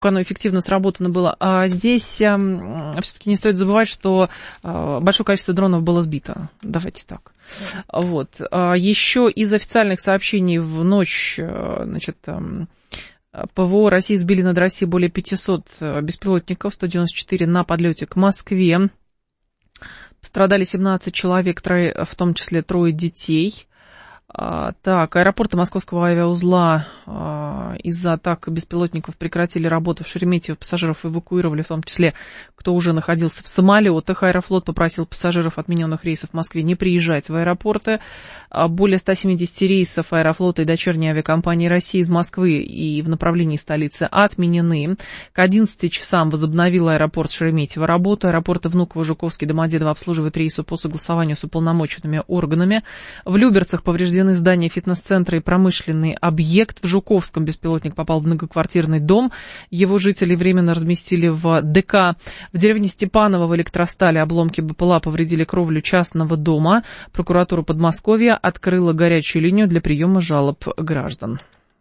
оно эффективно сработано было. А здесь все-таки не стоит забывать, что большое количество дронов было сбито. Давайте так. Вот. Еще из официальных сообщений в ночь, значит, ПВО России сбили над Россией более 500 беспилотников, 194 на подлете к Москве. Пострадали 17 человек, в том числе 3 детей. Так, аэропорты Московского авиаузла из-за атак беспилотников прекратили работу в Шереметьево, пассажиров эвакуировали, в том числе, кто уже находился в самолетах. Аэрофлот попросил пассажиров отмененных рейсов в Москве не приезжать в аэропорты. Более 170 рейсов Аэрофлота и дочерней авиакомпании России из Москвы и в направлении столицы отменены. К 11 часам возобновил аэропорт Шереметьево работу. Аэропорты Внуково, Жуковский, Домодедово обслуживают рейсы по согласованию с уполномоченными органами. В Люберцах повреждены здание фитнес-центра и промышленный объект. В Жуковском беспилотник попал в многоквартирный дом. Его жители временно разместили в ДК. В деревне Степаново в Электростале обломки БПЛА повредили кровлю частного дома. Прокуратура Подмосковья открыла горячую линию для приема жалоб граждан.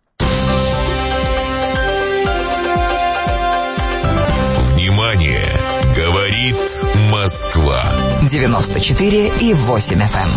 Внимание! Говорит Москва. 94,8 FM.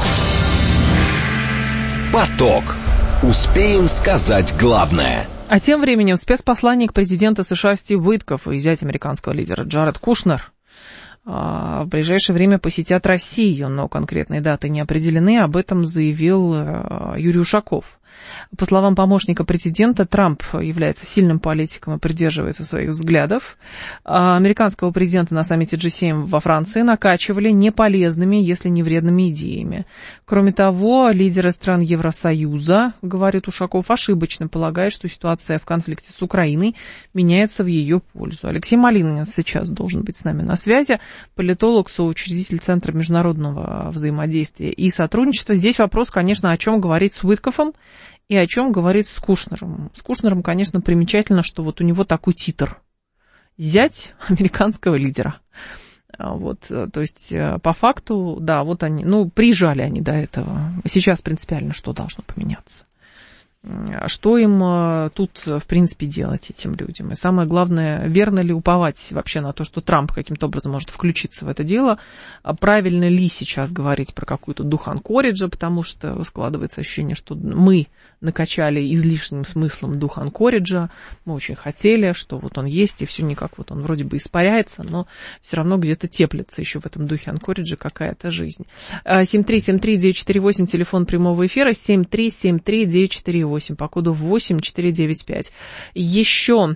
Поток. Успеем сказать главное. А тем временем спецпосланник президента США Стив Уиткоф и зять американского лидера Джаред Кушнер в ближайшее время посетят Россию, но конкретные даты не определены, об этом заявил Юрий Ушаков. По словам помощника президента, Трамп является сильным политиком и придерживается своих взглядов. Американского президента на саммите G7 во Франции накачивали неполезными, если не вредными идеями. Кроме того, лидеры стран Евросоюза, говорит Ушаков, ошибочно полагают, что ситуация в конфликте с Украиной меняется в ее пользу. Алексей Малинин сейчас должен быть с нами на связи, политолог, соучредитель Центра международного взаимодействия и сотрудничества. Здесь вопрос, конечно, о чем говорить с Уиткофом и о чем говорит с Кушнером. С Кушнером, конечно, примечательно, что вот у него такой титр. Зять американского лидера. Вот, то есть, по факту, да, вот они, приезжали они до этого. Сейчас принципиально что должно поменяться? Что им тут, в принципе, делать, этим людям? И самое главное, верно ли уповать вообще на то, что Трамп каким-то образом может включиться в это дело? Правильно ли сейчас говорить про какую-то дух Анкориджа, потому что складывается ощущение, что мы накачали излишним смыслом дух Анкориджа, мы очень хотели, что вот он есть, и все никак вот он вроде бы испаряется, но все равно где-то теплится еще в этом духе Анкориджа какая-то жизнь. 7373948, телефон прямого эфира, 7373948. По коду 8495. Еще,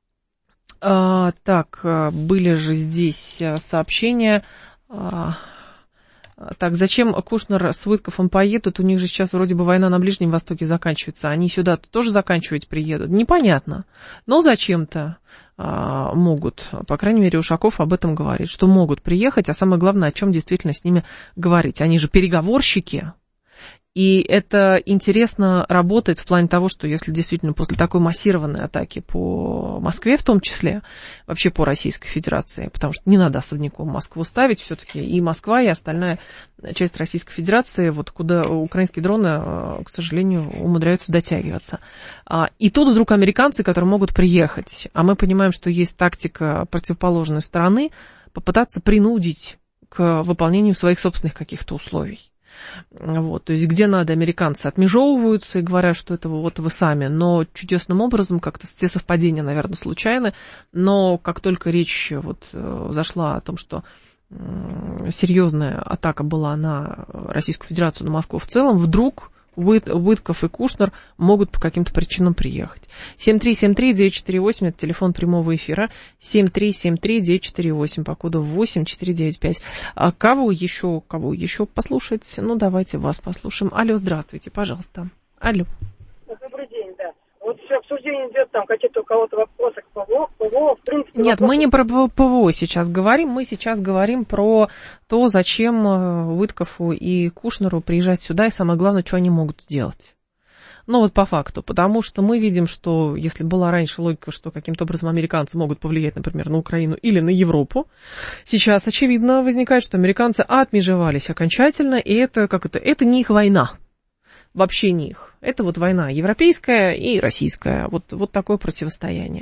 так, были же здесь сообщения. Так, зачем Кушнер с Уиткофом поедут? У них же сейчас вроде бы война на Ближнем Востоке заканчивается. Они сюда тоже заканчивать приедут? Непонятно. Но зачем-то могут. По крайней мере, Ушаков об этом говорит, что могут приехать, а самое главное, о чем действительно с ними говорить. Они же переговорщики. И это интересно работает в плане того, что если действительно после такой массированной атаки по Москве, в том числе, вообще по Российской Федерации, потому что не надо особняком Москву ставить, все-таки и Москва, и остальная часть Российской Федерации, вот куда украинские дроны, к сожалению, умудряются дотягиваться. И тут вдруг американцы, которые могут приехать, а мы понимаем, что есть тактика противоположной стороны, попытаться принудить к выполнению своих собственных каких-то условий. Вот, то есть где надо, американцы отмежевываются и говорят, что это вот вы сами, но чудесным образом, как-то все совпадения, наверное, случайны, но как только речь вот зашла о том, что серьезная атака была на Российскую Федерацию, на Москву в целом, вдруг Уиткоф и Кушнер могут по каким-то причинам приехать. 7373948, это телефон прямого эфира, 7373948, по коду 8495. А кого еще послушать? Ну, давайте вас послушаем. Алло, здравствуйте, пожалуйста. Алло. Добрый день, да. Вот все обсуждение идет, там какие-то у кого-то вопросы к ПВО, в принципе... Нет, мы не про ПВО сейчас говорим, мы сейчас говорим про то, зачем Уиткофу и Кушнеру приезжать сюда, и самое главное, что они могут сделать. Ну вот по факту, потому что мы видим, что если была раньше логика, что каким-то образом американцы могут повлиять, например, на Украину или на Европу, сейчас, очевидно, возникает, что американцы отмежевались окончательно, и это не их война. Вообще не их. Это вот война европейская и российская. Вот такое противостояние.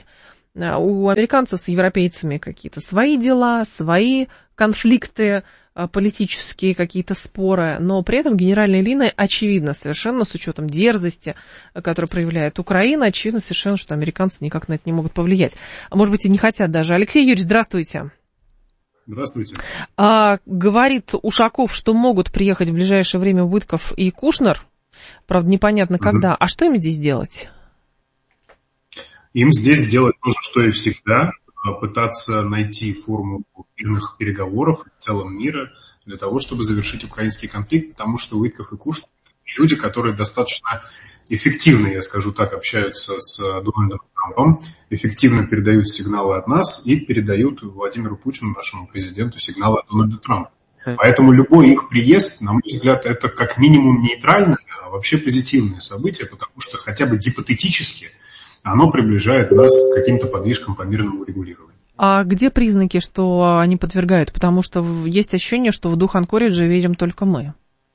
у американцев с европейцами какие-то свои дела, свои конфликты политические, какие-то споры, но при этом генеральная линия очевидно совершенно, с учетом дерзости, которую проявляет Украина, очевидно совершенно, что американцы никак на это не могут повлиять. А может быть, и не хотят даже. Алексей Юрьевич, здравствуйте. Здравствуйте. Говорит Ушаков, что могут приехать в ближайшее время Уитков и Кушнер, правда, непонятно когда. А что им здесь делать? Им здесь делать то же, что и всегда. Пытаться найти форму мирных переговоров в целом мира для того, чтобы завершить украинский конфликт, потому что Уитков и Кушнер – люди, которые достаточно эффективно, я скажу так, общаются с Дональдом Трампом, эффективно передают сигналы от нас и передают Владимиру Путину, нашему президенту, сигналы от Дональда Трампа. Поэтому любой их приезд, на мой взгляд, это как минимум нейтральное, а вообще позитивное событие, потому что хотя бы гипотетически оно приближает нас к каким-то подвижкам по мирному регулированию. А где признаки, что они подвергают? Потому что есть ощущение, что в дух Анкориджа верим только мы.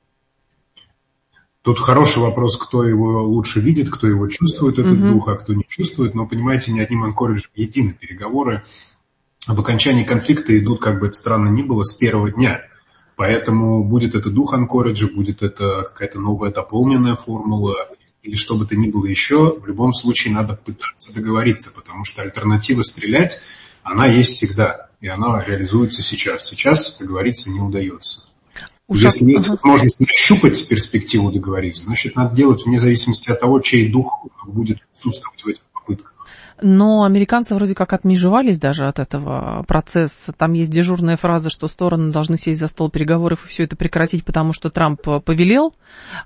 Тут хороший вопрос, кто его лучше видит, кто его чувствует, этот дух, а кто не чувствует. Но, понимаете, ни одним Анкориджем едины переговоры об окончании конфликта идут, как бы это странно ни было, с первого дня. Поэтому будет это дух Анкориджа, будет это какая-то новая дополненная формула, или что бы то ни было еще, в любом случае надо пытаться договориться, потому что альтернатива стрелять, она есть всегда, и она реализуется сейчас. Сейчас договориться не удается. Если есть возможность нащупать перспективу договориться, значит, надо делать вне зависимости от того, чей дух будет присутствовать в этих попытках. Но американцы вроде как отмежевались даже от этого процесса. Там есть дежурная фраза, что стороны должны сесть за стол переговоров и все это прекратить, потому что Трамп повелел.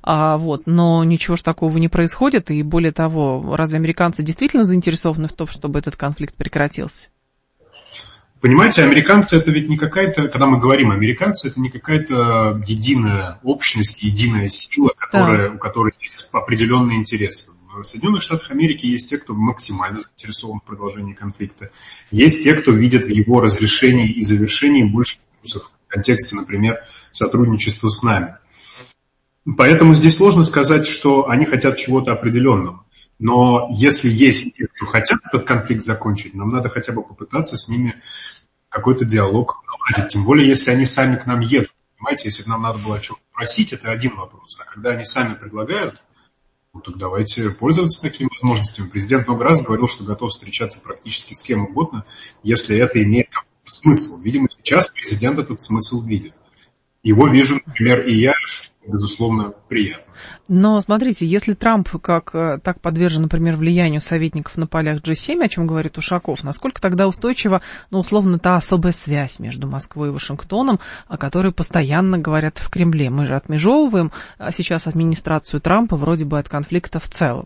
Но ничего ж такого не происходит. И более того, разве американцы действительно заинтересованы в том, чтобы этот конфликт прекратился? Понимаете, американцы это ведь не какая-то, когда мы говорим американцы, это не какая-то единая общность, единая сила, у которой есть определенные интересы. В Соединенных Штатах Америки есть те, кто максимально заинтересован в продолжении конфликта. Есть те, кто видит в его разрешении и завершении больше плюсов в контексте, например, сотрудничества с нами. Поэтому здесь сложно сказать, что они хотят чего-то определенного. Но если есть те, кто хотят этот конфликт закончить, нам надо хотя бы попытаться с ними какой-то диалог наладить. Тем более, если они сами к нам едут. Понимаете, если бы нам надо было о чем-то просить, это один вопрос. А когда они сами предлагают, так давайте пользоваться такими возможностями. Президент много раз говорил, что готов встречаться практически с кем угодно, если это имеет какой-то смысл. Видимо, сейчас президент этот смысл видит. Его вижу, например, и я, что, безусловно, приятно. Но смотрите, если Трамп так подвержен, например, влиянию советников на полях G7, о чем говорит Ушаков, насколько тогда устойчива, условно, та особая связь между Москвой и Вашингтоном, о которой постоянно говорят в Кремле? Мы же отмежевываем сейчас администрацию Трампа вроде бы от конфликта в целом.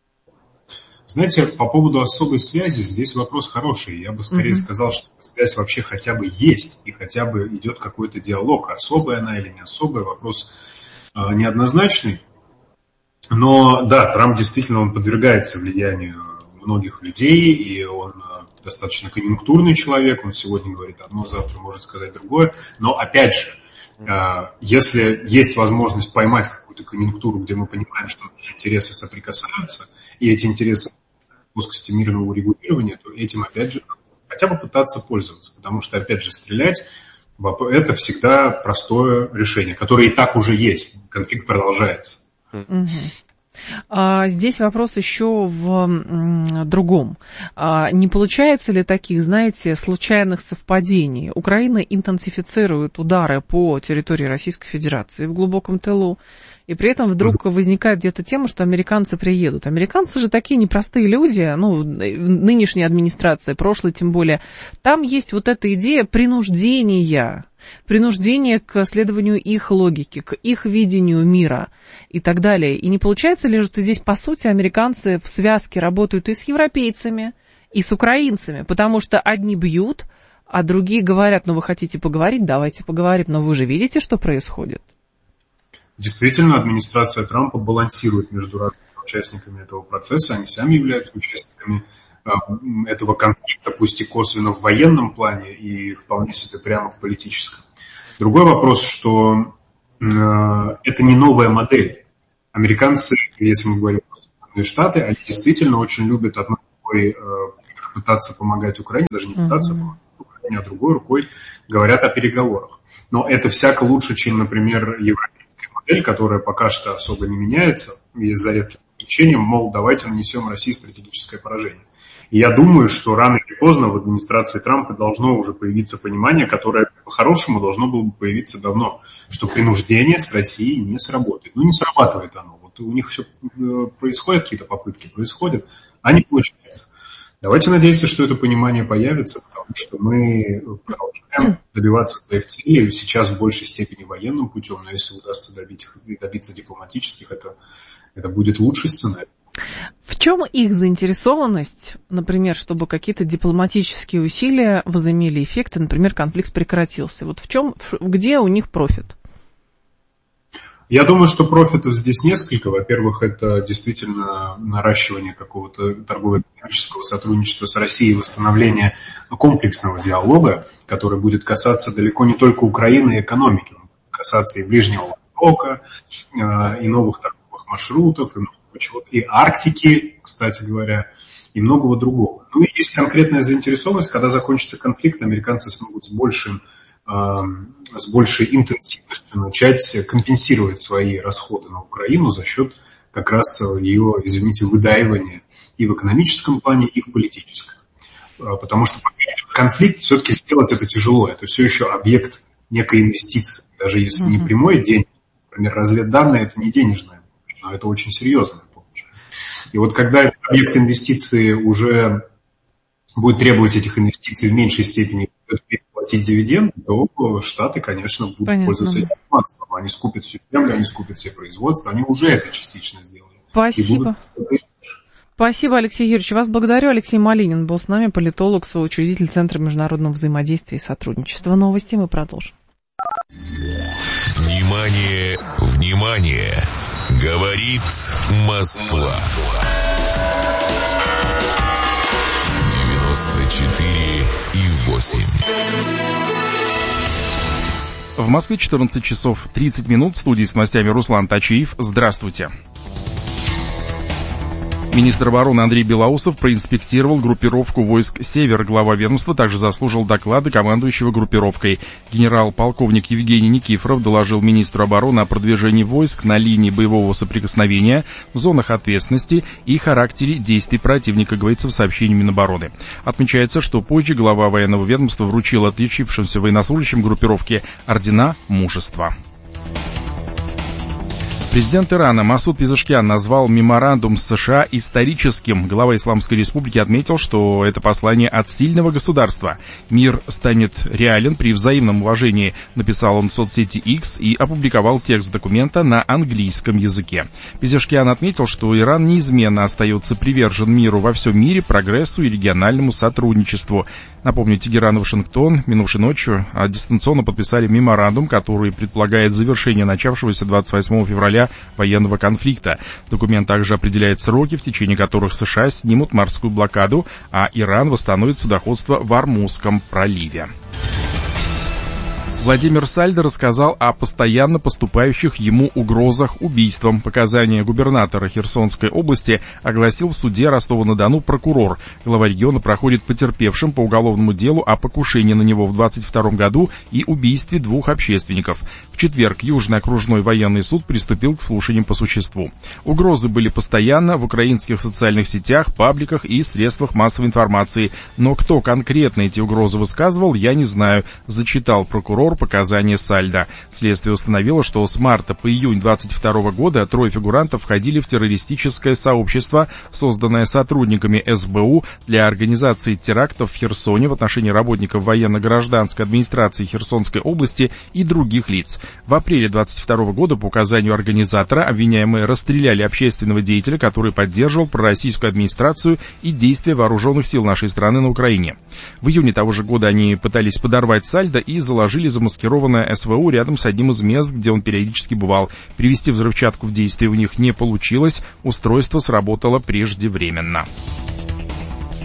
Знаете, по поводу особой связи здесь вопрос хороший. Я бы скорее сказал, что связь вообще хотя бы есть, и хотя бы идет какой-то диалог. Особая она или не особая, вопрос неоднозначный. Но да, Трамп действительно он подвергается влиянию многих людей, и он достаточно конъюнктурный человек. Он сегодня говорит одно, завтра может сказать другое. Но опять же, если есть возможность поймать какую-то конъюнктуру, где мы понимаем, что наши интересы соприкасаются, и эти интересы в плоскости мирного урегулирования, то этим, опять же, хотя бы пытаться пользоваться. Потому что, опять же, стрелять – это всегда простое решение, которое и так уже есть. Конфликт продолжается. Здесь вопрос еще в другом. Не получается ли таких, знаете, случайных совпадений? Украина интенсифицирует удары по территории Российской Федерации в глубоком тылу, и при этом вдруг возникает где-то тема, что американцы приедут. Американцы же такие непростые люди, нынешняя администрация, прошлой тем более. Там есть вот эта идея принуждения к следованию их логики, к их видению мира и так далее. И не получается ли, что здесь, по сути, американцы в связке работают и с европейцами, и с украинцами, потому что одни бьют, а другие говорят, вы хотите поговорить, давайте поговорим, но вы же видите, что происходит. Действительно, администрация Трампа балансирует между разными участниками этого процесса, они сами являются участниками этого конфликта, пусть и косвенно в военном плане и вполне себе прямо в политическом. Другой вопрос, что это не новая модель. Американцы, если мы говорим про Соединенные Штаты, они действительно очень любят одной пытаться помогать Украине, даже не пытаться помогать Украине, а другой рукой говорят о переговорах. Но это всяко лучше, чем, например, европейская модель, которая пока что особо не меняется, есть за редким исключением, мол, давайте нанесем России стратегическое поражение. И я думаю, что рано или поздно в администрации Трампа должно уже появиться понимание, которое по-хорошему должно было бы появиться давно, что принуждение с Россией не сработает. Ну, не срабатывает оно. Вот у них все происходят, какие-то попытки происходят, а не получается. Давайте надеяться, что это понимание появится, потому что мы продолжаем добиваться своих целей, сейчас в большей степени военным путем, но если удастся добиться дипломатических, это будет лучший сценарий. В чем их заинтересованность, например, чтобы какие-то дипломатические усилия возымели эффект, и, например, конфликт прекратился? Вот где у них профит? Я думаю, что профитов здесь несколько. Во-первых, это действительно наращивание какого-то торгово-экономического сотрудничества с Россией, восстановление комплексного диалога, который будет касаться далеко не только Украины и экономики, но касаться и Ближнего Востока, и новых торговых маршрутов, и Арктики, кстати говоря, и многого другого. Ну и есть конкретная заинтересованность, когда закончится конфликт, американцы смогут с большей интенсивностью начать компенсировать свои расходы на Украину за счет как раз ее, выдаивания и в экономическом плане, и в политическом. Потому что конфликт все-таки сделать это тяжело. Это все еще объект некой инвестиции. Даже если не прямой деньги, например, разведданные, это не денежная, но это очень серьезная помощь. И вот когда этот объект инвестиции уже будет требовать этих инвестиций в меньшей степени платить дивиденды, то Штаты, конечно, будут пользоваться этим массово. Они скупят всю землю, они скупят все производства, они уже это частично сделали. Спасибо. Спасибо, Алексей Юрьевич. Вас благодарю. Алексей Малинин был с нами, политолог, соучредитель Центра международного взаимодействия и сотрудничества. Новости мы продолжим. Внимание, внимание! Говорит Москва. 94,8. В Москве 14 часов 30 минут. В студии с новостями Руслан Тачиев. Здравствуйте. Министр обороны Андрей Белоусов проинспектировал группировку войск «Север». Глава ведомства также заслушал доклады командующего группировкой. Генерал-полковник Евгений Никифоров доложил министру обороны о продвижении войск на линии боевого соприкосновения, в зонах ответственности и характере действий противника, говорится в сообщении Минобороны. Отмечается, что позже глава военного ведомства вручил отличившимся военнослужащим группировки ордена мужества. Президент Ирана Масуд Пезешкиан назвал меморандум с США историческим. Глава Исламской Республики отметил, что это послание от сильного государства. Мир станет реален при взаимном уважении, написал он в соцсети X и опубликовал текст документа на английском языке. Пезешкиан отметил, что Иран неизменно остается привержен миру во всем мире, прогрессу и региональному сотрудничеству. Напомню, Тегеран и Вашингтон минувшей ночью дистанционно подписали меморандум, который предполагает завершение начавшегося 28 февраля военного конфликта. Документ также определяет сроки, в течение которых США снимут морскую блокаду, а Иран восстановит судоходство в Ормузском проливе. Владимир Сальдо рассказал о постоянно поступающих ему угрозах убийством. Показания губернатора Херсонской области огласил в суде Ростова-на-Дону прокурор. Глава региона проходит потерпевшим по уголовному делу о покушении на него в 2022 году и убийстве двух общественников. В четверг Южный окружной военный суд приступил к слушаниям по существу. Угрозы были постоянно в украинских социальных сетях, пабликах и средствах массовой информации. Но кто конкретно эти угрозы высказывал, я не знаю, зачитал прокурор показания Сальдо. Следствие установило, что с марта по июнь 2022 года трое фигурантов входили в террористическое сообщество, созданное сотрудниками СБУ для организации терактов в Херсоне в отношении работников военно-гражданской администрации Херсонской области и других лиц. В апреле 2022 года по указанию организатора обвиняемые расстреляли общественного деятеля, который поддерживал пророссийскую администрацию и действия вооруженных сил нашей страны на Украине. В июне того же года они пытались подорвать Сальдо и заложили замаскированное СВУ рядом с одним из мест, где он периодически бывал. Привести взрывчатку в действие у них не получилось, устройство сработало преждевременно.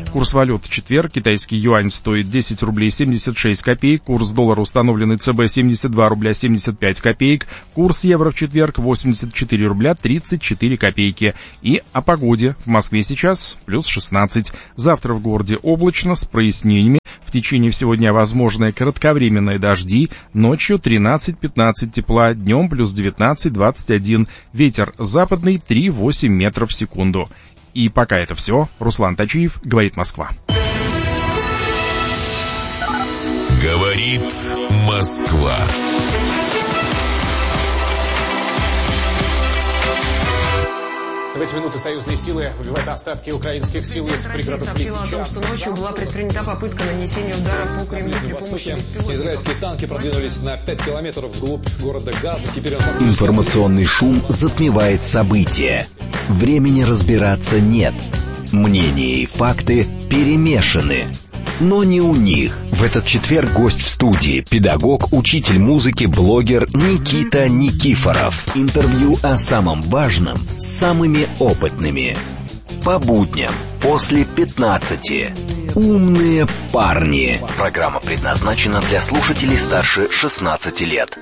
Курс валют в четверг. Китайский юань стоит 10 рублей 76 копеек. Курс доллара, установленный ЦБ, 72 рубля 75 копеек. Курс евро в четверг 84 рубля 34 копейки. И о погоде. В Москве сейчас плюс 16. Завтра в городе облачно с прояснениями. В течение всего дня возможны кратковременные дожди. Ночью 13-15 тепла. Днем плюс 19-21. Ветер западный 3,8 метров в секунду. И пока это все. Руслан Тачиев, говорит Москва. Говорит Москва. В эти минуты союзные силы выбивают остатки украинских сил из пригородов Лисичанска. Сообщила о том, что ночью была предпринята попытка нанесения удара по Кремлю при помощи беспилотников. Израильские танки продвинулись на 5 километров вглубь города Газа. Теперь Информационный шум затмевает события. Времени разбираться нет. Мнения и факты перемешаны. Но не у них. В этот четверг гость в студии – педагог, учитель музыки, блогер Никита Никифоров. Интервью о самом важном с самыми опытными. По будням после 15. Умные парни. Программа предназначена для слушателей старше 16 лет.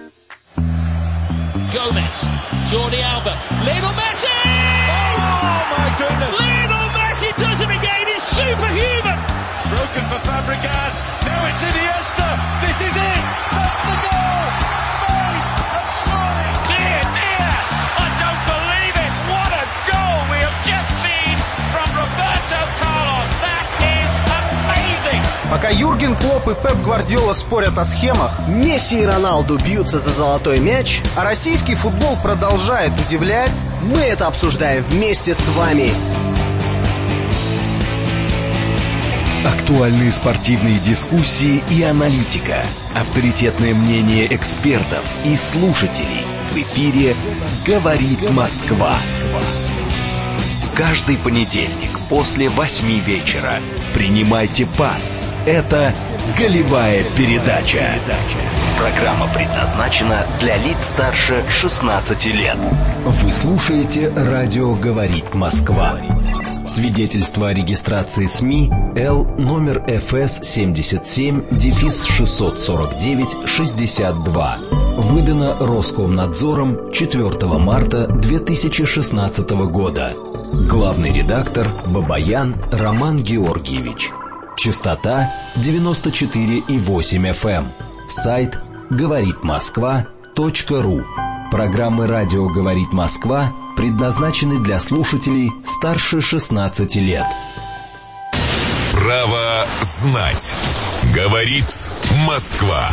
Gomez, Jordi Alba, Lionel Messi! Oh my goodness! Lionel Messi does it again, he's superhuman! Broken for Fabregas, now it's Iniesta, this is it! That's the goal! Spain have scored! Dear, dear! I don't believe it! What a goal we have just seen from Roberto Carlos! That is amazing! Пока Юрген Клопп и Пеп Гвардиола спорят о схемах, Месси и Роналду бьются за золотой мяч, а российский футбол продолжает удивлять, мы это обсуждаем вместе с вами. Актуальные спортивные дискуссии и аналитика. Авторитетное мнение экспертов и слушателей. В эфире «Говорит Москва». Каждый понедельник после 8 вечера. Принимайте пас. Это «Голевая передача». Программа предназначена для лиц старше 16 лет. Вы слушаете «Радио говорит Москва». Свидетельство о регистрации СМИ Л номер ФС 77-649-62. Выдано Роскомнадзором 4 марта 2016 года. Главный редактор Бабаян Роман Георгиевич. Частота 94,8 FM. Сайт говоритмосква.ру. Программы «Радио говорит Москва» предназначены для слушателей старше 16 лет. Право знать. Говорит Москва.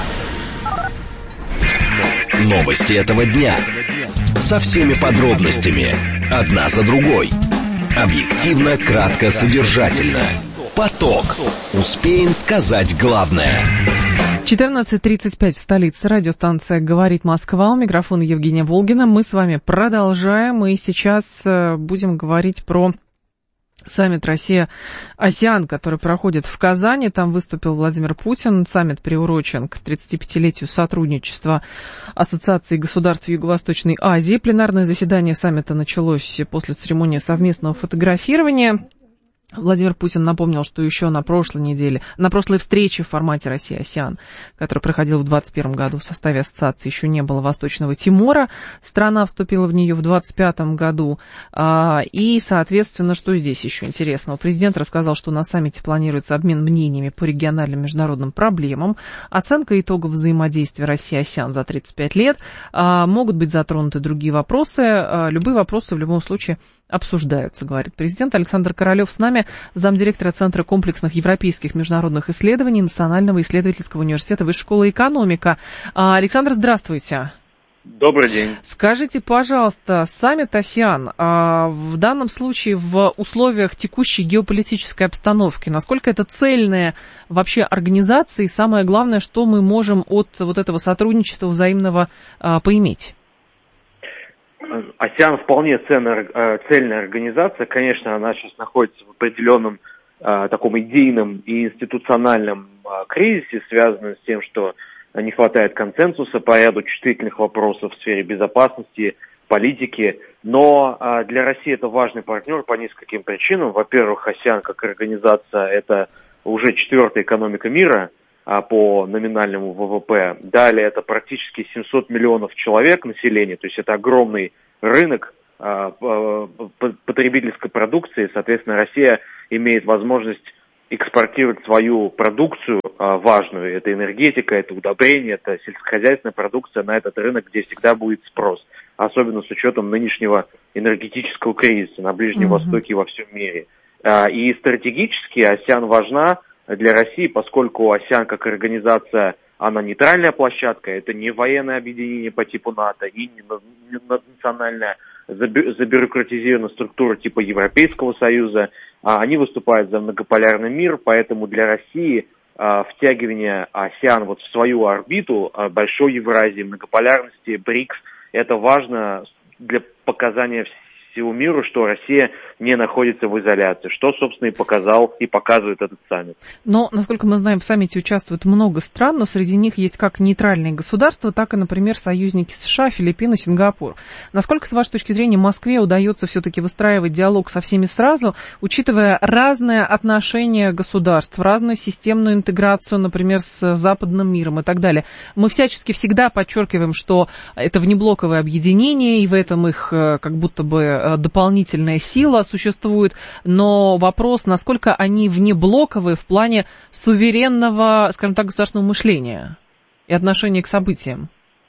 Новости этого дня. Со всеми подробностями. Одна за другой. Объективно, кратко, содержательно. Поток. Успеем сказать главное. 14:35 в столице. Радиостанция «Говорит Москва». У микрофона Евгения Волгина. Мы с вами продолжаем. И сейчас будем говорить про саммит Россия-АСЕАН, который проходит в Казани. Там выступил Владимир Путин. Саммит приурочен к 35-летию сотрудничества Ассоциации государств Юго-Восточной Азии. Пленарное заседание саммита началось после церемонии совместного фотографирования. Владимир Путин напомнил, что еще на прошлой встрече в формате Россия-АСЕАН, которая проходила в 2021 году в составе ассоциации, еще не было Восточного Тимора. Страна вступила в нее в 2025 году. И, соответственно, что здесь еще интересного? Президент рассказал, что на саммите планируется обмен мнениями по региональным международным проблемам, оценка итогов взаимодействия России-АСЕАН за 35 лет. Могут быть затронуты другие вопросы. Любые вопросы в любом случае обсуждаются, говорит президент. Александр Королев с нами, замдиректора Центра комплексных европейских международных исследований Национального исследовательского университета Высшей школы экономика. Александр, здравствуйте. Добрый день. Скажите, пожалуйста, саммит АСЕАН в данном случае в условиях текущей геополитической обстановки, насколько это цельная вообще организация и самое главное, что мы можем от вот этого сотрудничества взаимного поиметь? АСЕАН вполне цельная организация. Конечно, она сейчас находится в определенном таком идейном и институциональном кризисе, связанном с тем, что не хватает консенсуса по ряду чувствительных вопросов в сфере безопасности, политики. Но для России это важный партнер по нескольким причинам. Во-первых, АСЕАН как организация – это уже 4-я экономика мира по номинальному ВВП. Далее это практически 700 миллионов человек населения, то есть это огромный рынок потребительской продукции. Соответственно, Россия имеет возможность экспортировать свою продукцию важную. Это энергетика, это удобрения, это сельскохозяйственная продукция на этот рынок, где всегда будет спрос. Особенно с учетом нынешнего энергетического кризиса на Ближнем Востоке и во всем мире. И стратегически АСЕАН важна для России, поскольку АСЕАН как организация, она нейтральная площадка, это не военное объединение по типу НАТО и не национальная забюрократизированная структура типа Европейского Союза. Они выступают за многополярный мир, поэтому для России втягивание АСЕАН вот в свою орбиту большой Евразии, многополярности, БРИКС, это важно для показания всему миру, что Россия не находится в изоляции, что, собственно, и показал и показывает этот саммит. Но, насколько мы знаем, в саммите участвует много стран, но среди них есть как нейтральные государства, так и, например, союзники США, Филиппины, Сингапур. Насколько, с вашей точки зрения, Москве удается все-таки выстраивать диалог со всеми сразу, учитывая разное отношение государств, разную системную интеграцию, например, с западным миром и так далее? Мы всячески всегда подчеркиваем, что это внеблоковое объединение, и в этом их как будто бы дополнительная сила существует, но вопрос, насколько они внеблоковые в плане суверенного, скажем так, государственного мышления и отношения к событиям?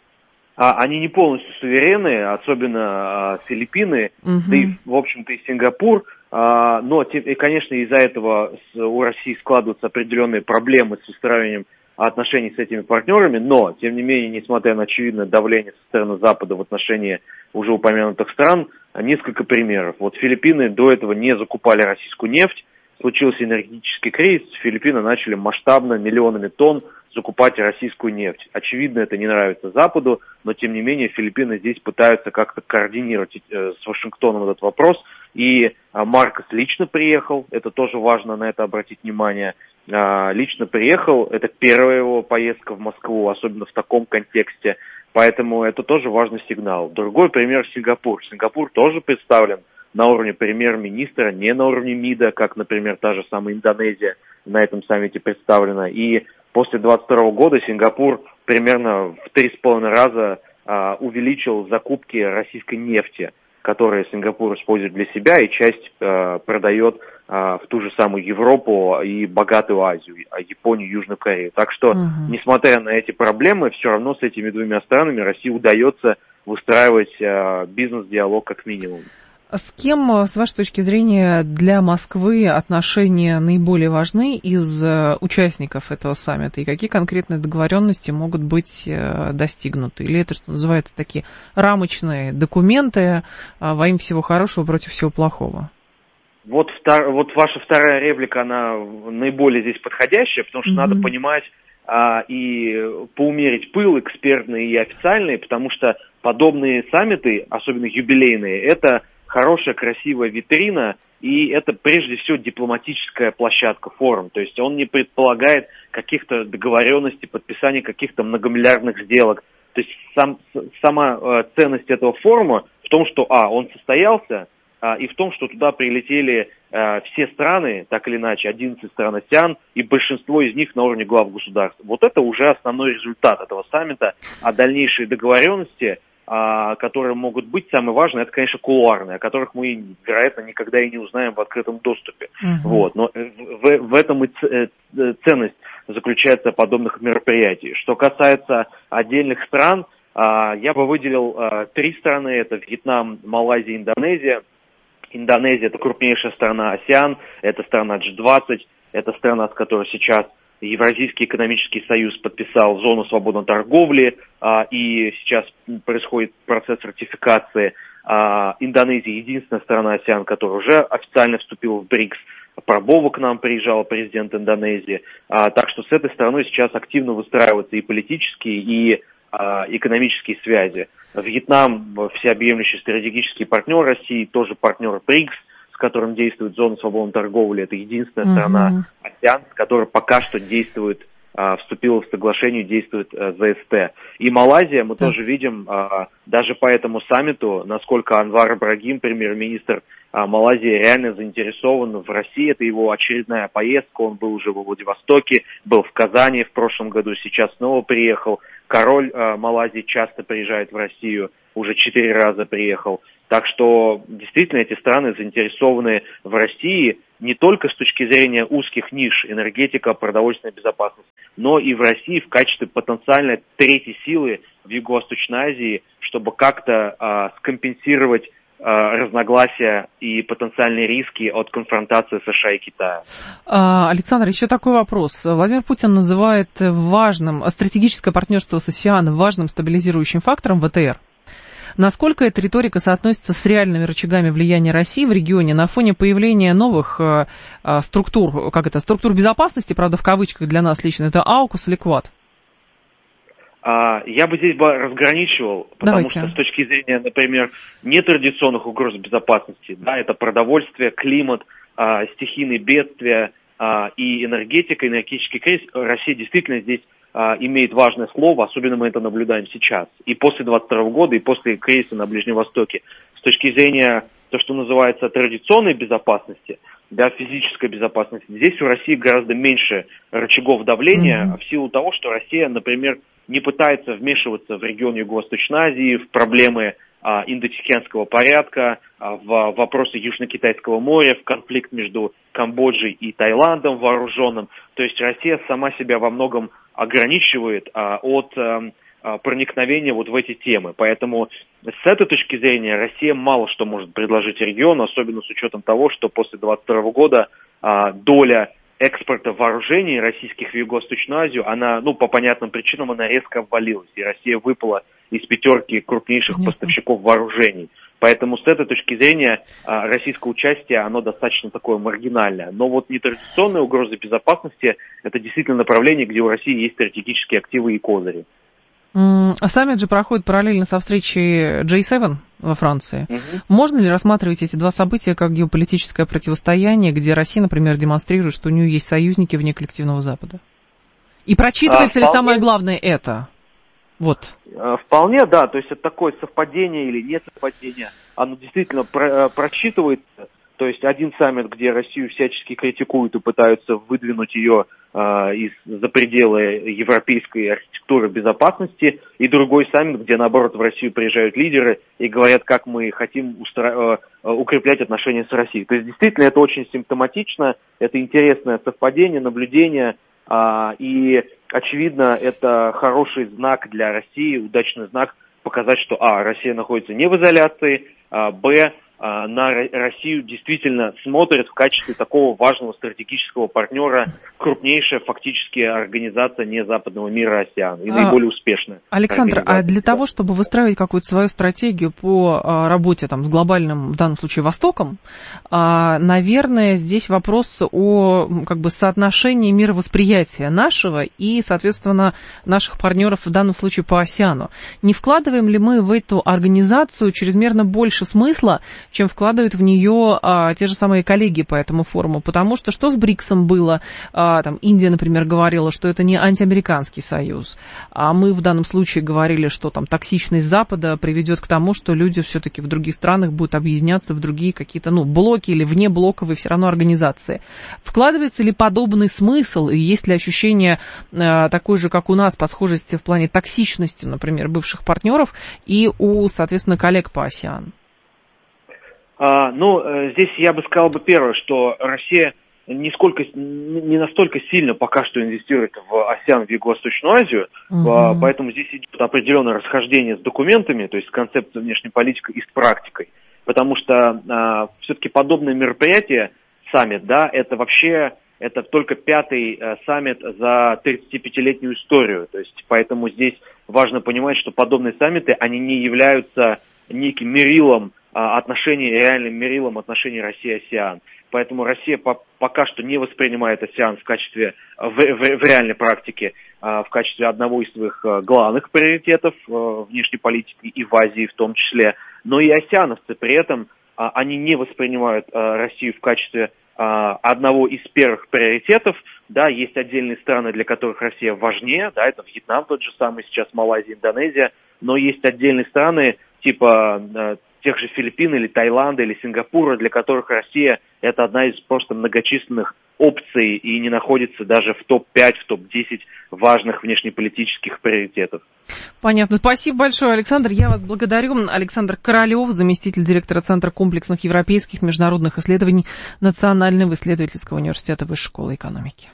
Они не полностью суверенны, особенно Филиппины, да и, в общем-то, и Сингапур, но, и, конечно, из-за этого у России складываются определенные проблемы с выстраиванием отношений с этими партнерами, но, тем не менее, несмотря на очевидное давление со стороны Запада в отношении уже упомянутых стран, несколько примеров. Вот Филиппины до этого не закупали российскую нефть, случился энергетический кризис, Филиппины начали масштабно, миллионами тонн закупать российскую нефть. Очевидно, это не нравится Западу, но, тем не менее, Филиппины здесь пытаются как-то координировать с Вашингтоном этот вопрос, и Маркос лично приехал, это тоже важно на это обратить внимание, лично приехал, это первая его поездка в Москву, особенно в таком контексте, поэтому это тоже важный сигнал. Другой пример – Сингапур. Сингапур тоже представлен на уровне премьер-министра, не на уровне МИДа, как, например, та же самая Индонезия на этом саммите представлена. И после 2022 года Сингапур примерно в 3,5 раза увеличил закупки российской нефти, которые Сингапур использует для себя, и часть продает в ту же самую Европу и богатую Азию, Японию, Южную Корею. Так что, несмотря на эти проблемы, все равно с этими двумя странами России удается выстраивать бизнес-диалог как минимум. С кем, с вашей точки зрения, для Москвы отношения наиболее важны из участников этого саммита? И какие конкретные договоренности могут быть достигнуты? Или это, что называется, такие рамочные документы во имя всего хорошего против всего плохого? Вот ваша вторая реплика, она наиболее здесь подходящая, потому что надо понимать и поумерить пыл экспертный и официальный, потому что подобные саммиты, особенно юбилейные, это хорошая, красивая витрина, и это прежде всего дипломатическая площадка, форум. То есть он не предполагает каких-то договоренностей, подписания каких-то многомиллиардных сделок. То есть сама ценность этого форума в том, что он состоялся, и в том, что туда прилетели все страны, так или иначе, 11 стран АСЕАН, и большинство из них на уровне глав государств. Вот это уже основной результат этого саммита, а дальнейшие договоренности, которые могут быть, самое важное, это, конечно, кулуарные, о которых мы, вероятно, никогда и не узнаем в открытом доступе. Вот. Но в этом и ценность заключается подобных мероприятий. Что касается отдельных стран, я бы выделил 3 страны, это Вьетнам, Малайзия, Индонезия. Индонезия – это крупнейшая страна АСЕАН, это страна G20, это страна, с которой сейчас Евразийский экономический союз подписал зону свободной торговли, и сейчас происходит процесс ратификации. Индонезия – единственная страна АСЕАН, которая уже официально вступила в БРИКС. Прабово к нам приезжал президент Индонезии. Так что с этой страной сейчас активно выстраиваются и политические, и экономические связи. Вьетнам – всеобъемлющий стратегический партнер России, тоже партнер БРИКС, с которым действует зона свободной торговли. Это единственная страна АСЕАН, с которой пока что действует вступила в соглашение, действует ЗСТ. И Малайзия, мы тоже видим, даже по этому саммиту, насколько Анвар Ибрагим, премьер-министр Малайзии, реально заинтересован в России. Это его очередная поездка, он был уже во Владивостоке, был в Казани в прошлом году, сейчас снова приехал. Король Малайзии часто приезжает в Россию, уже 4 раза приехал. Так что действительно эти страны заинтересованы в России не только с точки зрения узких ниш, энергетика, продовольственная безопасность, но и в России в качестве потенциальной третьей силы в Юго-Восточной Азии, чтобы как-то скомпенсировать разногласия и потенциальные риски от конфронтации США и Китая. Александр, еще такой вопрос. Владимир Путин называет важным стратегическое партнерство с АСЕАН важным стабилизирующим фактором ВТР. Насколько эта риторика соотносится с реальными рычагами влияния России в регионе на фоне появления новых структур, структур безопасности, правда, в кавычках для нас лично, это AUKUS или Quad? Я бы здесь разграничивал, потому что с точки зрения, например, нетрадиционных угроз безопасности, да, это продовольствие, климат, стихийные бедствия и энергетика, энергетический кризис, Россия действительно здесь имеет важное слово, особенно мы это наблюдаем сейчас, и после 2022 года, и после кризиса на Ближнем Востоке. С точки зрения, то, что называется традиционной безопасности, да, физической безопасности, здесь у России гораздо меньше рычагов давления, в силу того, что Россия, например, не пытается вмешиваться в регион Юго-Восточной Азии, в проблемы индотихоокеанского порядка, в вопросы Южно-Китайского моря, в конфликт между Камбоджей и Таиландом вооруженным. То есть Россия сама себя во многом ограничивает от проникновения вот в эти темы. Поэтому с этой точки зрения Россия мало что может предложить региону, особенно с учетом того, что после 2022 года доля экспорта вооружений российских в Юго-Восточную Азию, она, по понятным причинам, она резко обвалилась, и Россия выпала из 5 крупнейших поставщиков вооружений. Поэтому с этой точки зрения российское участие, оно достаточно такое маргинальное. Но вот нетрадиционные угрозы безопасности – это действительно направление, где у России есть стратегические активы и козыри. Саммит же проходит параллельно со встречей G7 во Франции. Можно ли рассматривать эти два события как геополитическое противостояние, где Россия, например, демонстрирует, что у нее есть союзники вне коллективного Запада? И прочитывается ли самое главное это? Вот. Вполне, да. То есть это такое совпадение или не совпадение. Оно действительно просчитывается. То есть один саммит, где Россию всячески критикуют и пытаются выдвинуть ее за пределы европейской архитектуры безопасности, и другой саммит, где, наоборот, в Россию приезжают лидеры и говорят, как мы хотим укреплять отношения с Россией. То есть, действительно, это очень симптоматично, это интересное совпадение, наблюдение, и, очевидно, это хороший знак для России, удачный знак показать, что, Россия находится не в изоляции, на Россию действительно смотрят в качестве такого важного стратегического партнера крупнейшая фактически организация незападного мира АСЕАН и наиболее успешная. Александр, а для того, чтобы выстраивать какую-то свою стратегию по работе с глобальным, в данном случае, Востоком, наверное, здесь вопрос о соотношении мировосприятия нашего и, соответственно, наших партнеров в данном случае по АСЕАНу. Не вкладываем ли мы в эту организацию чрезмерно больше смысла, чем вкладывают в нее те же самые коллеги по этому форуму? Потому что с БРИКСом было? Индия, например, говорила, что это не антиамериканский союз, а мы в данном случае говорили, что токсичность Запада приведет к тому, что люди все-таки в других странах будут объединяться в другие какие-то, блоки или внеблоковые все равно организации. Вкладывается ли подобный смысл, и есть ли ощущение такое же, как у нас, по схожести в плане токсичности, например, бывших партнеров и у, соответственно, коллег по АСЕАН? Здесь я бы сказал первое, что Россия не настолько сильно пока что инвестирует в АСЕАН, в Юго-Восточную Азию, поэтому здесь идет определенное расхождение с документами, то есть с концепцией внешней политики и с практикой, потому что все-таки подобное мероприятие, саммит, это только 5-й саммит за 35-летнюю историю, то есть поэтому здесь важно понимать, что подобные саммиты, они не являются неким мерилом реальным мерилом отношений России и АСЕАН. Поэтому Россия пока что не воспринимает АСЕАН в качестве, в реальной практике, в качестве одного из своих главных приоритетов внешней политики и в Азии в том числе. Но и асеановцы при этом они не воспринимают Россию в качестве одного из первых приоритетов. Да, есть отдельные страны, для которых Россия важнее, да, это Вьетнам тот же самый, сейчас Малайзия, Индонезия, но есть отдельные страны, типа тех же Филиппин или Таиланда или Сингапура, для которых Россия это одна из просто многочисленных опций и не находится даже в топ-5, в топ-10 важных внешнеполитических приоритетов. Понятно. Спасибо большое, Александр. Я вас благодарю. Александр Королев, заместитель директора Центра комплексных европейских международных исследований Национального исследовательского университета Высшей школы экономики.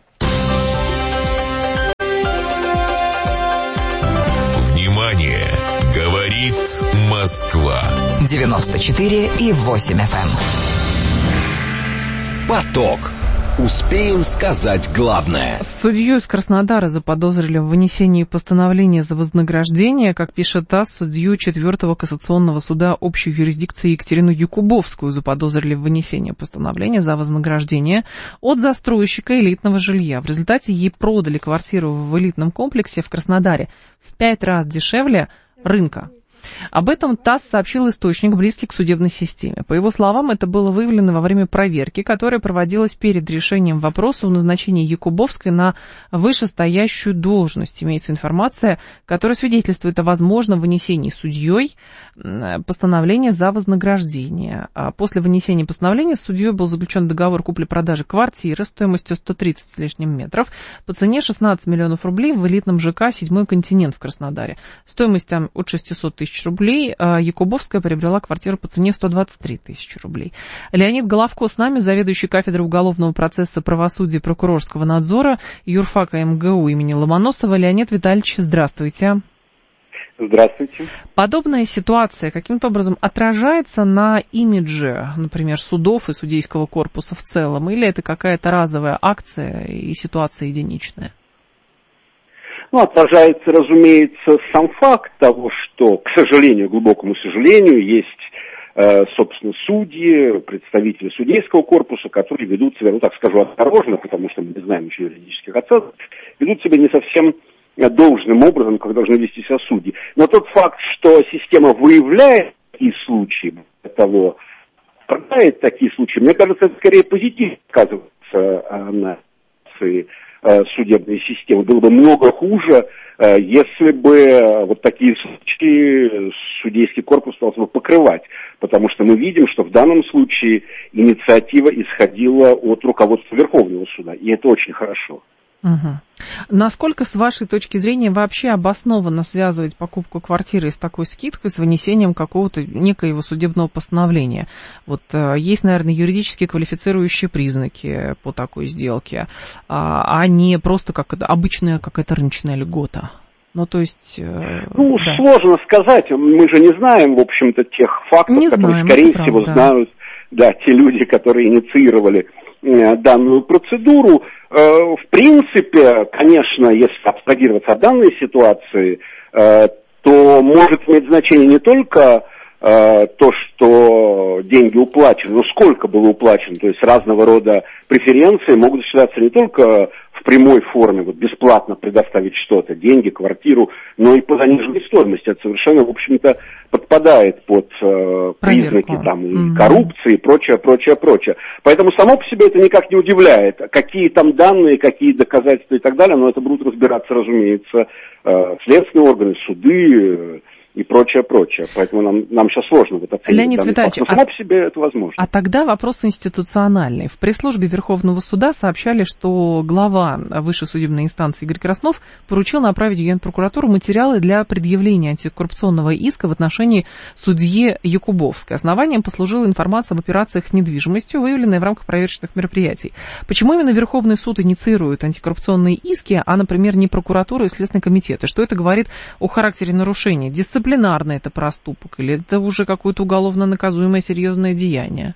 Внимание! Говорит Москва. 94,8 FM. Поток. Успеем сказать главное. Судью из Краснодара заподозрили в вынесении постановления за вознаграждение, как пишет ТАСС, судью 4-го кассационного суда общей юрисдикции Екатерину Якубовскую заподозрили в вынесении постановления за вознаграждение от застройщика элитного жилья. В результате ей продали квартиру в элитном комплексе в Краснодаре в 5 раз дешевле рынка. Об этом ТАСС сообщил источник, близкий к судебной системе. По его словам, это было выявлено во время проверки, которая проводилась перед решением вопроса о назначении Якубовской на вышестоящую должность. Имеется информация, которая свидетельствует о возможном вынесении судьей постановления за вознаграждение. После вынесения постановления с судьей был заключен договор купли-продажи квартиры стоимостью 130 с лишним метров по цене 16 миллионов рублей в элитном ЖК «Седьмой континент» в Краснодаре. Стоимость там от 600 тысяч рублей. Якубовская приобрела квартиру по цене 123 тысячи рублей. Леонид Головко с нами, заведующий кафедрой уголовного процесса, правосудия и прокурорского надзора юрфака МГУ имени Ломоносова. Леонид Витальевич, здравствуйте. Здравствуйте. Подобная ситуация каким-то образом отражается на имидже, например, судов и судейского корпуса в целом, или это какая-то разовая акция и ситуация единичная? Отражается, разумеется, сам факт того, что, к сожалению, глубокому сожалению, есть, собственно, судьи, представители судейского корпуса, которые ведут себя, так скажу, осторожно, потому что мы не знаем еще юридических оценок, ведут себя не совсем должным образом, как должны вести себя судьи. Но тот факт, что система выявляет такие случаи, того, оправдает такие случаи, мне кажется, это скорее позитивно сказывается на судебной системы. Было бы много хуже, если бы вот такие случаи судейский корпус стал бы покрывать. Потому что мы видим, что в данном случае инициатива исходила от руководства Верховного суда. И это очень хорошо. Угу. Насколько, с вашей точки зрения, вообще обоснованно связывать покупку квартиры с такой скидкой, с вынесением какого-то некоего судебного постановления? Вот есть, наверное, юридически квалифицирующие признаки по такой сделке, а не просто как обычная какая-то рыночная льгота. Ну, то есть... да. Сложно сказать. Мы же не знаем, в общем-то, тех фактов, которые, скорее всего, знают те люди, которые инициировали данную процедуру. В принципе, конечно, если абстрагироваться от данной ситуации, то может иметь значение не только то, что деньги уплачены, но сколько было уплачено. То есть разного рода преференции могут считаться не только в прямой форме, вот бесплатно предоставить что-то, деньги, квартиру, но и по заниженной стоимости. Это совершенно, в общем-то, подпадает под признаки там, коррупции и прочее. Поэтому само по себе это никак не удивляет. Какие там данные, какие доказательства и так далее, но это будут разбираться, разумеется, следственные органы, суды и прочее. Поэтому нам сейчас сложно вот оценить. Леонид Витальевич, но само по себе это возможно. А тогда вопрос институциональный. В пресс-службе Верховного суда сообщали, что глава высшей судебной инстанции Игорь Краснов поручил направить в Генпрокуратуру материалы для предъявления антикоррупционного иска в отношении судьи Якубовской. Основанием послужила информация об операциях с недвижимостью, выявленная в рамках проверочных мероприятий. Почему именно Верховный суд инициирует антикоррупционные иски, а, например, не прокуратура и Следственный комитет? И что это говорит о характере нарушения? Дисциплинарный это проступок или это уже какое-то уголовно наказуемое серьезное деяние?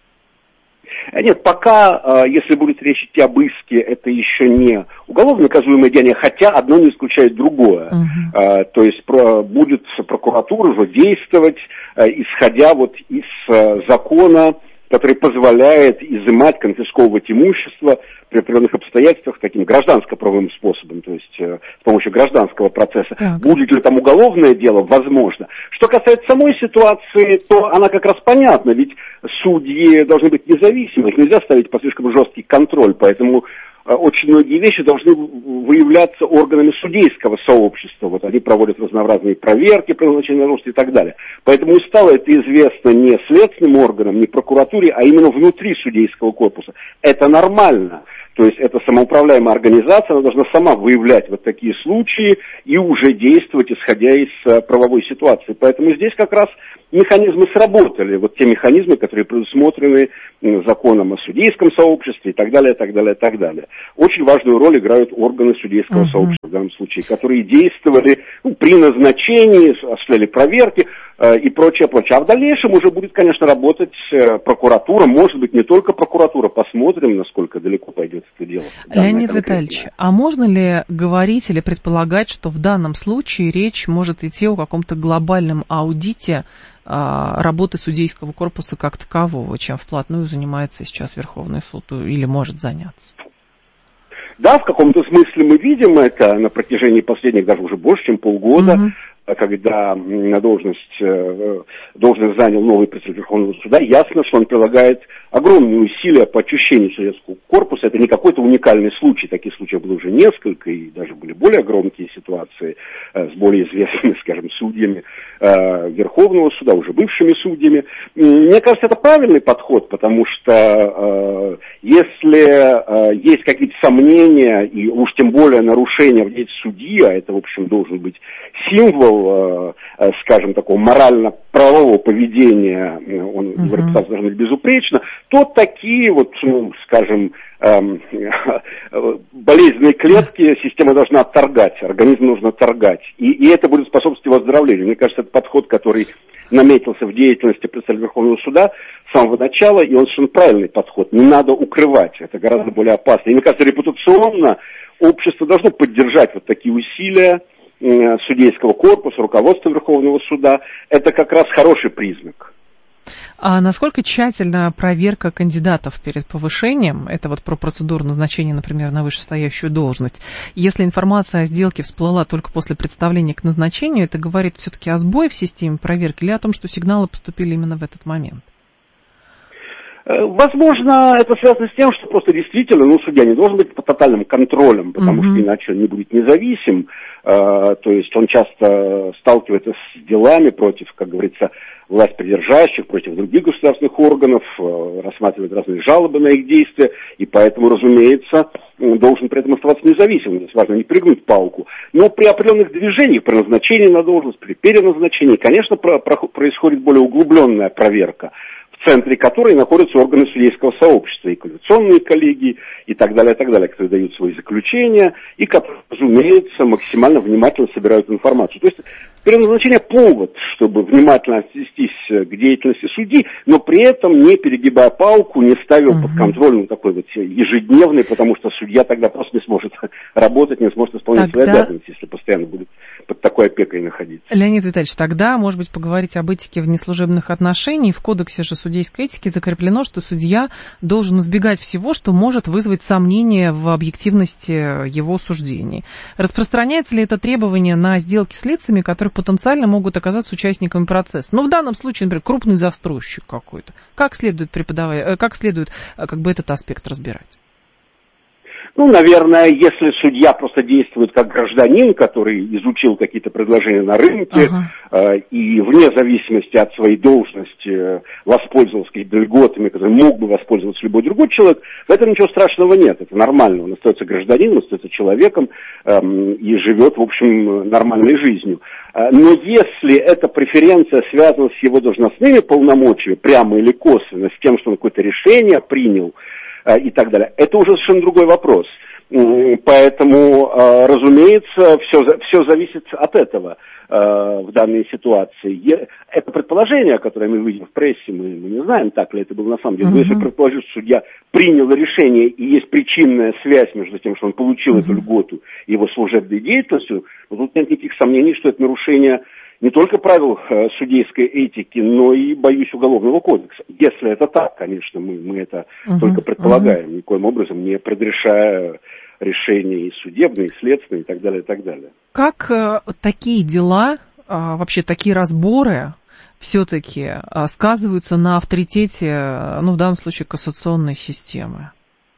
Нет, пока, если будет речь идти об иске, это еще не уголовно наказуемое деяние, хотя одно не исключает другое. То есть будет прокуратура уже действовать, исходя вот из закона который позволяет изымать, конфисковывать имущество при определенных обстоятельствах таким гражданско-правовым способом, то есть с помощью гражданского процесса. Так. Будет ли там уголовное дело? Возможно. Что касается самой ситуации, то она как раз понятна, ведь судьи должны быть независимы, их нельзя ставить под слишком жесткий контроль, поэтому очень многие вещи должны выявляться органами судейского сообщества. Вот они проводят разнообразные проверки при назначении должности и так далее. Поэтому и стало это известно не следственным органам, не прокуратуре, а именно внутри судейского корпуса. Это нормально. То есть это самоуправляемая организация, она должна сама выявлять вот такие случаи и уже действовать, исходя из правовой ситуации. Поэтому здесь как раз механизмы сработали. Вот те механизмы, которые предусмотрены законом о судейском сообществе и так далее, и так далее, и так далее. Очень важную роль играют органы судейского сообщества в данном случае, которые действовали при назначении, осуществляли проверки и прочее, прочее. А в дальнейшем уже будет, конечно, работать прокуратура, может быть, не только прокуратура. Посмотрим, насколько далеко пойдет это дело. Леонид Витальевич, а можно ли говорить или предполагать, что в данном случае речь может идти о каком-то глобальном аудите работы судейского корпуса как такового, чем вплотную занимается сейчас Верховный суд или может заняться? Да, в каком-то смысле мы видим это на протяжении последних даже уже больше, чем полгода, когда на должность занял новый председатель Верховного суда, ясно, что он прилагает огромные усилия по очищению судейского корпуса. Это не какой-то уникальный случай, таких случаев было уже несколько, и даже были более громкие ситуации с более известными, скажем, судьями Верховного суда, уже бывшими судьями. Мне кажется, это правильный подход, потому что если есть какие-то сомнения, и уж тем более нарушения в деятельности судьи, а это, в общем, должен быть символ, скажем, такого морально-правового поведения, он его репутация должна быть безупречна, то такие вот, скажем, болезненные клетки система должна отторгать, организм нужно отторгать. И это будет способствовать выздоровлению. Мне кажется, это подход, который наметился в деятельности представителя Верховного суда с самого начала, и он совершенно правильный подход. Не надо укрывать, это гораздо более опасно. И мне кажется, репутационно общество должно поддержать вот такие усилия судейского корпуса, руководства Верховного суда. Это как раз хороший признак. А насколько тщательна проверка кандидатов перед повышением? Это вот про процедуру назначения, например, на вышестоящую должность. Если информация о сделке всплыла только после представления к назначению, это говорит все-таки о сбое в системе проверки или о том, что сигналы поступили именно в этот момент? Возможно, это связано с тем, что просто действительно, судья не должен быть под тотальным контролем, потому что иначе он не будет независим. То есть он часто сталкивается с делами против, как говорится, власть придержащих, против других государственных органов, рассматривает разные жалобы на их действия, и поэтому, разумеется, должен при этом оставаться независимым. Здесь важно не пригнуть палку. Но при определенных движениях, при назначении на должность, при переназначении, конечно, происходит более углубленная проверка, в центре которой находятся органы судейского сообщества, и квалификационные коллегии, и так далее, которые дают свои заключения, и которые, разумеется, максимально внимательно собирают информацию. То есть переназначение повод, чтобы внимательно отнестись к деятельности судьи, но при этом не перегибая палку, не ставил под контроль такой вот ежедневный, потому что судья тогда просто не сможет работать, не сможет исполнять свои обязанности, если постоянно будет под такой опекой находиться. Леонид Витальевич, тогда, может быть, поговорить об этике внеслужебных отношений. В кодексе же судейской этики закреплено, что судья должен избегать всего, что может вызвать сомнения в объективности его суждений. Распространяется ли это требование на сделки с лицами, которые потенциально могут оказаться участниками процесса? В данном случае, например, крупный застройщик какой-то. Как следует этот аспект разбирать? Наверное, если судья просто действует как гражданин, который изучил какие-то предложения на рынке, и вне зависимости от своей должности воспользовался какими-то льготами, которыми мог бы воспользоваться любой другой человек, в этом ничего страшного нет, это нормально. Он остается гражданином, остается человеком и живет, в общем, нормальной жизнью. Но если эта преференция связана с его должностными полномочиями, прямо или косвенно, с тем, что он какое-то решение принял, и так далее. Это уже совершенно другой вопрос. Поэтому, разумеется, все зависит от этого в данной ситуации. Это предположение, которое мы видим в прессе, мы не знаем, так ли это было на самом деле. Но если предположить, что судья принял решение и есть причинная связь между тем, что он получил эту льготу и его служебной деятельностью, то тут нет никаких сомнений, что это нарушение, в общем, законов, в том числе и в частности, судейского кодекса. Поэтому, разумеется, все зависит от того, как судья себя поведет. не только правил судейской этики, но и, боюсь, Уголовного кодекса. Если это так, конечно, мы это только предполагаем, никоим образом не предрешая решения и судебные, и следственные, и так далее, и так далее. Как такие дела, вообще такие разборы все-таки сказываются на авторитете, ну, в данном случае, кассационной системы?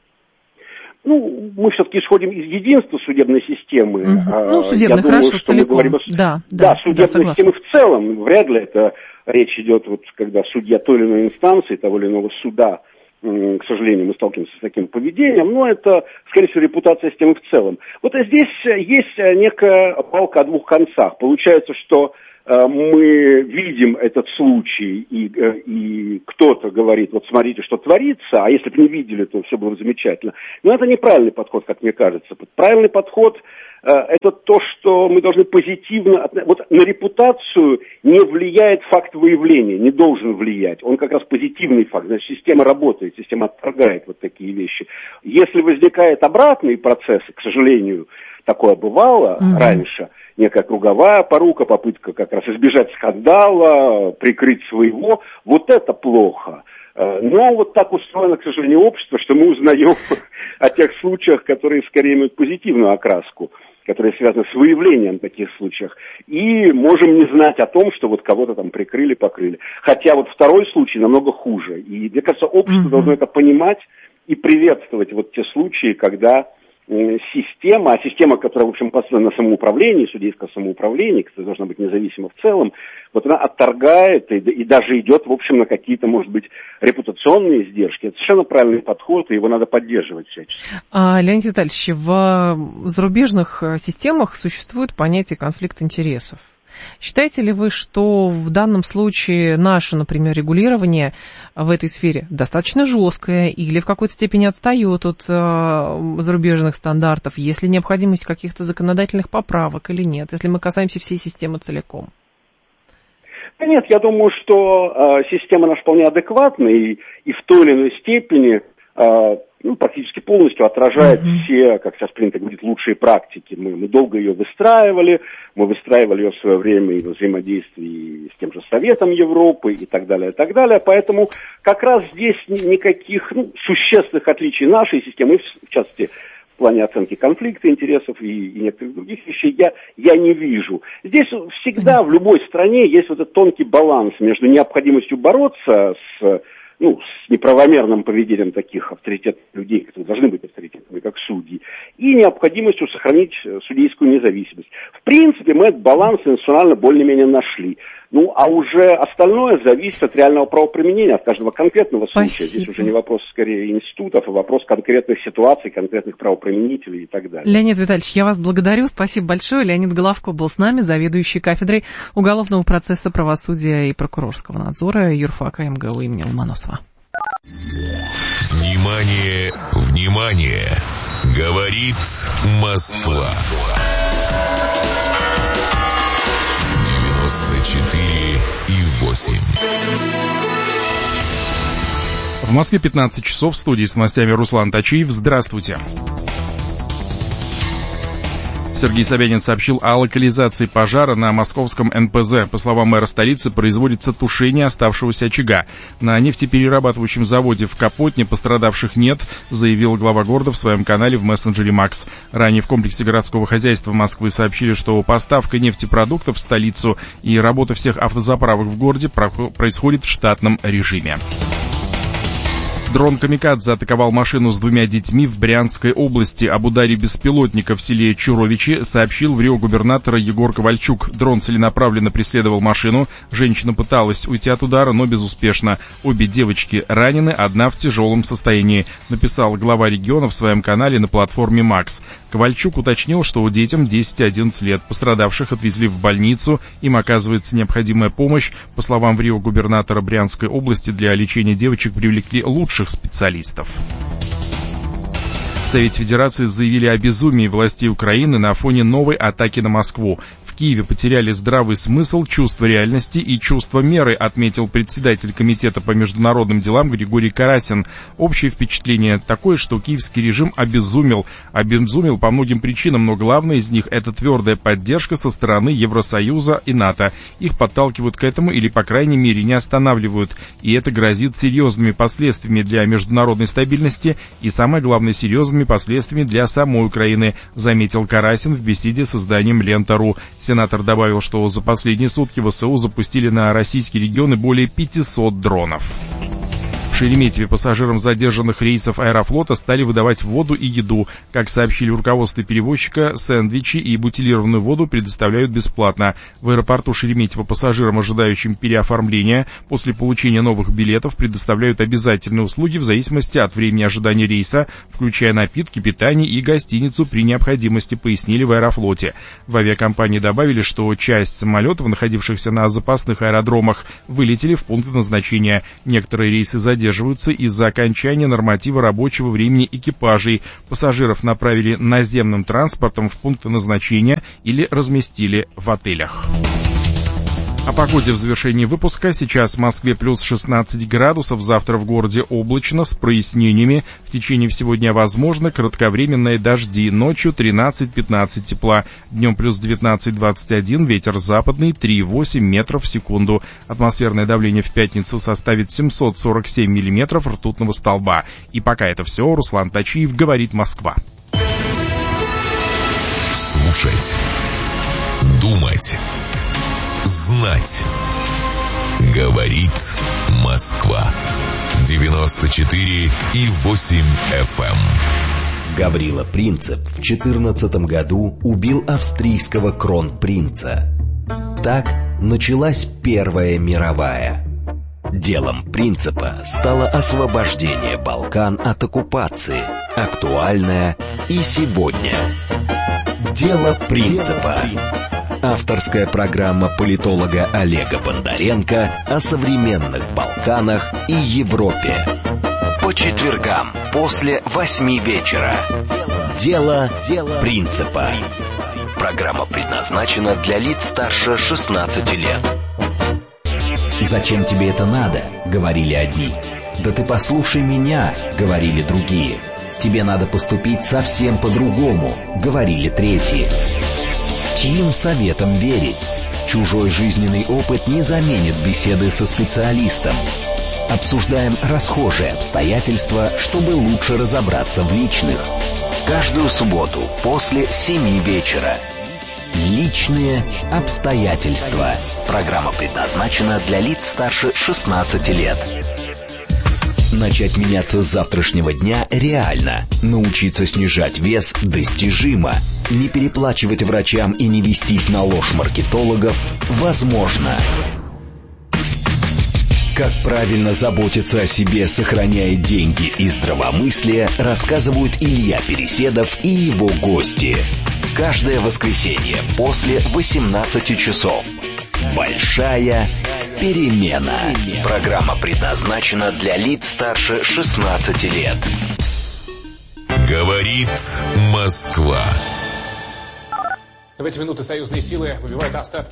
Ну, мы все-таки исходим из единства судебной системы. Ну, судебной, хорошо, целиком. Да, судебной системы в целом. Вряд ли это речь идет, вот, когда судья той или иной инстанции, того или иного суда, к сожалению, мы сталкиваемся с таким поведением, но это, скорее всего, репутация системы в целом. Вот здесь есть некая палка о двух концах. Получается, что мы видим этот случай, и кто-то говорит, вот смотрите, что творится, а если бы не видели, то все было бы замечательно. Но это неправильный подход, как мне кажется. Правильный подход – это то, что мы должны позитивно… Вот на репутацию не влияет факт выявления, не должен влиять. Он как раз позитивный факт. Значит, система работает, система отторгает вот такие вещи. Если возникают обратные процессы, к сожалению, такое бывало раньше, некая круговая порука, попытка как раз избежать скандала, прикрыть своего, вот это плохо. Но вот так устроено, к сожалению, общество, что мы узнаем о тех случаях, которые скорее имеют позитивную окраску, которые связаны с выявлением таких случаев. И можем не знать о том, что вот кого-то там прикрыли, покрыли. Хотя вот второй случай намного хуже. И, мне кажется, общество должно это понимать и приветствовать вот те случаи, когда система, которая, в общем, построена на самоуправлении, судейское самоуправление, которое должно быть независимо в целом, вот она отторгает и даже идет, в общем, на какие-то, может быть, репутационные издержки. Это совершенно правильный подход, и его надо поддерживать всячески. Леонид Витальевич, в зарубежных системах существует понятие конфликт интересов. Считаете ли вы, что в данном случае наше, например, регулирование в этой сфере достаточно жесткое или в какой-то степени отстает от зарубежных стандартов? Есть ли необходимость каких-то законодательных поправок или нет, если мы касаемся всей системы целиком? Нет, я думаю, что система наша вполне адекватна и в той или иной степени практически полностью отражает все, как сейчас принято говорить, лучшие практики. Мы долго ее выстраивали, мы выстраивали ее в свое время и во взаимодействии с тем же Советом Европы и так далее, и так далее. Поэтому как раз здесь никаких существенных отличий нашей системы, в частности, в плане оценки конфликта интересов и некоторых других вещей я не вижу. Здесь всегда в любой стране есть вот этот тонкий баланс между необходимостью бороться с неправомерным поведением таких авторитетных людей, которые должны быть авторитетными, как судьи, и необходимостью сохранить судейскую независимость. В принципе, мы этот баланс институционально более-менее нашли. А уже остальное зависит от реального правоприменения, от каждого конкретного случая. Спасибо. Здесь уже не вопрос скорее институтов, а вопрос конкретных ситуаций, конкретных правоприменителей и так далее. Леонид Витальевич, я вас благодарю. Спасибо большое. Леонид Головко был с нами, заведующий кафедрой уголовного процесса, правосудия и прокурорского надзора юрфака МГУ имени Ломоносова. Внимание, внимание! Говорит Москва. 94,8. В Москве 15 часов, в студии с новостями Руслан Тачиев. Здравствуйте. Сергей Собянин сообщил о локализации пожара на московском НПЗ. По словам мэра столицы, производится тушение оставшегося очага. На нефтеперерабатывающем заводе в Капотне пострадавших нет, заявил глава города в своем канале в мессенджере Макс. Ранее в комплексе городского хозяйства Москвы сообщили, что поставка нефтепродуктов в столицу и работа всех автозаправок в городе происходит в штатном режиме. Дрон «Камикадзе» атаковал машину с 2 детьми в Брянской области. Об ударе беспилотника в селе Чуровичи сообщил в Рио губернатор Егор Ковальчук. Дрон целенаправленно преследовал машину. Женщина пыталась уйти от удара, но безуспешно. Обе девочки ранены, одна в тяжелом состоянии, написал глава региона в своем канале на платформе «Макс». Ковальчук уточнил, что детям 10 и 11 лет. Пострадавших отвезли в больницу, им оказывается необходимая помощь. По словам в Рио губернатора Брянской области, для лечения девочек привлекли лучших специалистов. В Совете Федерации заявили о безумии властей Украины на фоне новой атаки на Москву. В Киеве потеряли здравый смысл, чувство реальности и чувство меры, отметил председатель комитета по международным делам Григорий Карасин. Общее впечатление такое, что киевский режим обезумел по многим причинам, но главное из них — это твердая поддержка со стороны Евросоюза и НАТО. Их подталкивают к этому или, по крайней мере, не останавливают, и это грозит серьезными последствиями для международной стабильности и, самое главное, серьезными последствиями для самой Украины, заметил Карасин в беседе с изданием «Лента.ру». Сенатор добавил, что за последние сутки ВСУ запустили на российские регионы более 500 дронов. В Шереметьеве пассажирам задержанных рейсов Аэрофлота стали выдавать воду и еду. Как сообщили руководство перевозчика, сэндвичи и бутилированную воду предоставляют бесплатно. В аэропорту Шереметьево пассажирам, ожидающим переоформления, после получения новых билетов предоставляют обязательные услуги в зависимости от времени ожидания рейса, включая напитки, питание и гостиницу при необходимости, пояснили в Аэрофлоте. В авиакомпании добавили, что часть самолетов, находившихся на запасных аэродромах, вылетели в пункты назначения. Некоторые рейсы задерживаются из-за окончания норматива рабочего времени экипажей. Пассажиров направили наземным транспортом в пункты назначения или разместили в отелях. О погоде в завершении выпуска. Сейчас в Москве плюс 16 градусов, завтра в городе облачно, с прояснениями. В течение всего дня возможны кратковременные дожди, ночью 13-15 тепла, днем плюс 19-21, ветер западный 3,8 метров в секунду. Атмосферное давление в пятницу составит 747 миллиметров ртутного столба. И пока это все, Руслан Тачиев, говорит Москва. Слушать, думать, знать. Говорит Москва. 94,8 FM. Гаврила Принцип в 14 году убил австрийского кронпринца. Так началась Первая мировая. Делом Принципа стало освобождение Балкан от оккупации, актуальное и сегодня. Дело Принципа. Авторская программа политолога Олега Бондаренко о современных Балканах и Европе. По четвергам после 8 вечера. Дело Принципа. Программа предназначена для лиц старше 16 лет. «Зачем тебе это надо?» — говорили одни. «Да ты послушай меня», — говорили другие. «Тебе надо поступить совсем по-другому», — говорили третьи. Чьим советам верить? Чужой жизненный опыт не заменит беседы со специалистом. Обсуждаем расхожие обстоятельства, чтобы лучше разобраться в личных. Каждую субботу после 7 вечера. Личные обстоятельства. Программа предназначена для лиц старше 16 лет. Начать меняться с завтрашнего дня реально. Научиться снижать вес достижимо. Не переплачивать врачам и не вестись на ложь маркетологов возможно. Как правильно заботиться о себе, сохраняя деньги и здравомыслие, рассказывают Илья Переседов и его гости. Каждое воскресенье после 18 часов. Большая перемена. Программа предназначена для лиц старше 16 лет. Говорит Москва. В эти минуты союзные силы выбивают остатки